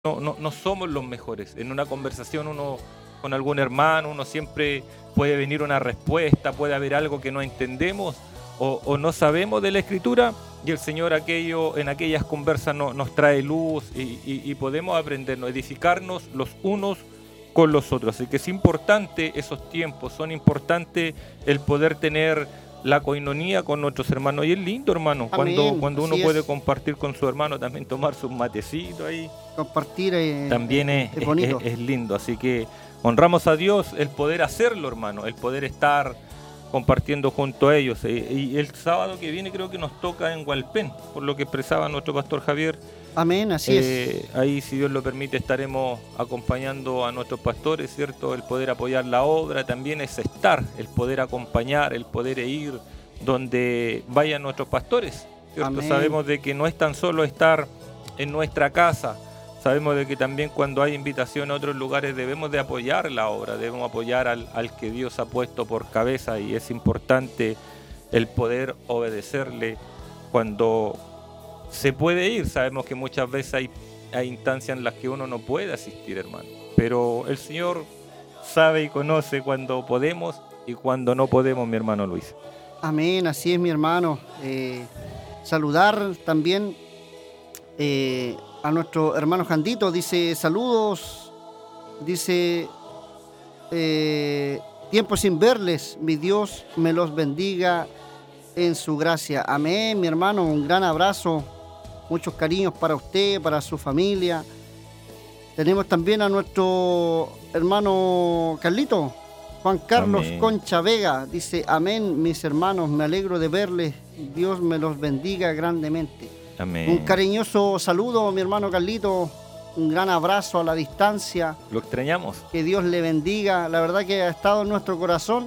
no somos los mejores. En una conversación uno con algún hermano, uno siempre puede venir una respuesta, puede haber algo que no entendemos o no sabemos de la Escritura, y el Señor en aquellas conversas nos trae luz y podemos aprendernos, edificarnos los unos con los otros. Así que es importante esos tiempos, son importantes el poder tener la coinonía con nuestros hermanos. Y es lindo, hermano, cuando uno puede compartir con su hermano, también tomarse un matecito ahí. Compartir también es bonito. Es lindo. Así que honramos a Dios el poder hacerlo, hermano, el poder estar compartiendo junto a ellos. Y el sábado que viene creo que nos toca en Hualpén, por lo que expresaba nuestro pastor Javier. Amén, así es. Ahí, si Dios lo permite, estaremos acompañando a nuestros pastores, ¿cierto? El poder apoyar la obra también es estar, el poder acompañar, el poder ir donde vayan nuestros pastores, ¿cierto? Amén. Sabemos de que no es tan solo estar en nuestra casa, sabemos de que también cuando hay invitación a otros lugares debemos de apoyar la obra, debemos apoyar al que Dios ha puesto por cabeza, y es importante el poder obedecerle cuando se puede ir. Sabemos que muchas veces hay instancias en las que uno no puede asistir, hermano, pero el Señor sabe y conoce cuando podemos y cuando no podemos, mi hermano Luis. Amén, así es, mi hermano. Saludar también a nuestro hermano Jandito, dice saludos, dice tiempo sin verles, mi Dios me los bendiga en su gracia. Amén, mi hermano, un gran abrazo, muchos cariños para usted, para su familia. Tenemos también a nuestro hermano Carlito, Juan Carlos Amén. Concha Vega, dice amén, mis hermanos, me alegro de verles, Dios me los bendiga grandemente. Amén. Un cariñoso saludo, mi hermano Carlito, un gran abrazo a la distancia. Lo extrañamos. Que Dios le bendiga, la verdad que ha estado en nuestro corazón.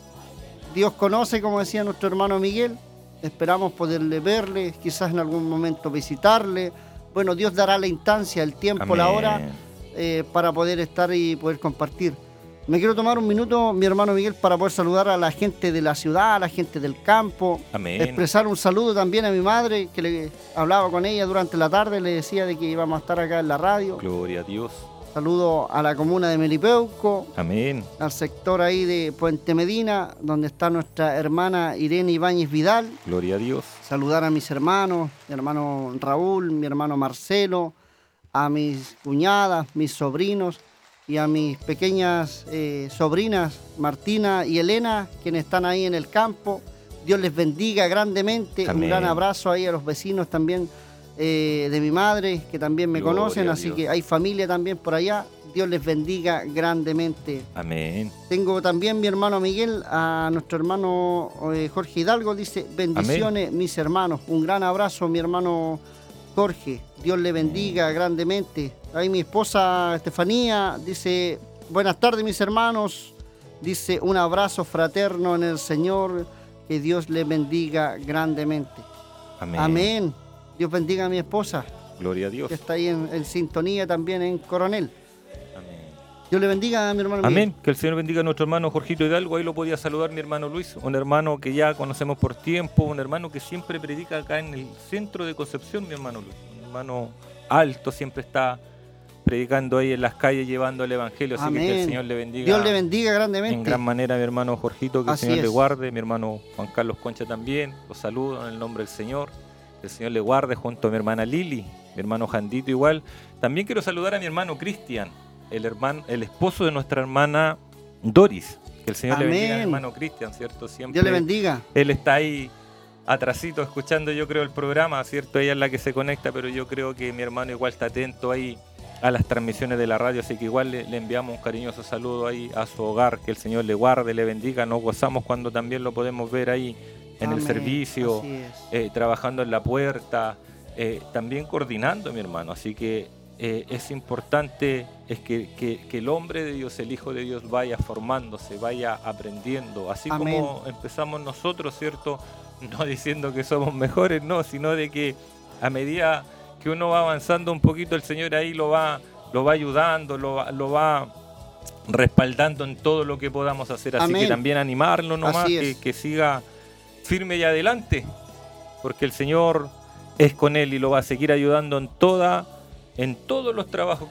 Dios conoce, como decía nuestro hermano Miguel, esperamos poderle verle, quizás en algún momento visitarle. Bueno, Dios dará la instancia, el tiempo, Amén. la hora, para poder estar y poder compartir. Me quiero tomar un minuto, mi hermano Miguel, para poder saludar a la gente de la ciudad, a la gente del campo. Amén. Expresar un saludo también a mi madre, que le hablaba con ella durante la tarde, le decía de que íbamos a estar acá en la radio. Gloria a Dios. Saludo a la comuna de Melipeuco. Amén. Al sector ahí de Puente Medina, donde está nuestra hermana Irene Ibáñez Vidal. Gloria a Dios. Saludar a mis hermanos, mi hermano Raúl, mi hermano Marcelo, a mis cuñadas, mis sobrinos y a mis pequeñas sobrinas Martina y Elena, quienes están ahí en el campo. Dios les bendiga grandemente. Amén. Un gran abrazo ahí a los vecinos también de mi madre, que también me Gloria conocen, a así Dios. que hay familia también por allá. Dios les bendiga grandemente. Amén. Tengo también mi hermano Miguel, a nuestro hermano Jorge Hidalgo, dice bendiciones. Amén. Mis hermanos. Un gran abrazo, mi hermano Jorge. Dios le bendiga grandemente. Ahí mi esposa Estefanía dice buenas tardes, mis hermanos. Dice un abrazo fraterno en el Señor. Que Dios le bendiga grandemente. Amén. Amén. Dios bendiga a mi esposa. Gloria a Dios. Que está ahí en sintonía también en Coronel. Amén. Dios le bendiga a mi hermano Amén. Miguel. Que el Señor bendiga a nuestro hermano Jorgito Hidalgo. Ahí lo podía saludar mi hermano Luis, un hermano que ya conocemos por tiempo, un hermano que siempre predica acá en el centro de Concepción, mi hermano Luis. Un hermano alto, siempre está predicando ahí en las calles, llevando el evangelio. Así Amén. que el Señor le bendiga. Dios le bendiga grandemente. En gran manera, mi hermano Jorgito, que Así el Señor es. le guarde. Mi hermano Juan Carlos Concha también. Los saludo en el nombre del Señor. Que el Señor le guarde junto a mi hermana Lili, mi hermano Jandito igual. También quiero saludar a mi hermano Cristian, el esposo de nuestra hermana Doris. Que el Señor Amén. le bendiga a mi hermano Cristian, ¿cierto? Siempre Dios le bendiga. él está ahí atrasito escuchando, yo creo, el programa, ¿cierto? Ella es la que se conecta, pero yo creo que mi hermano igual está atento ahí a las transmisiones de la radio, así que igual le enviamos un cariñoso saludo ahí a su hogar, que el Señor le guarde, le bendiga. Nos gozamos cuando también lo podemos ver ahí en Amén. el servicio, Así es. trabajando en la puerta, también coordinando, mi hermano. Así que es importante que el hombre de Dios, el Hijo de Dios, vaya formándose, vaya aprendiendo, así Amén. como empezamos nosotros, ¿cierto? No diciendo que somos mejores, no, sino de que a medida que uno va avanzando un poquito, el Señor ahí lo va ayudando, lo va respaldando en todo lo que podamos hacer. Así Amén. que también animarlo nomás, Así es. que siga firme y adelante, porque el Señor es con él y lo va a seguir ayudando en todos los trabajos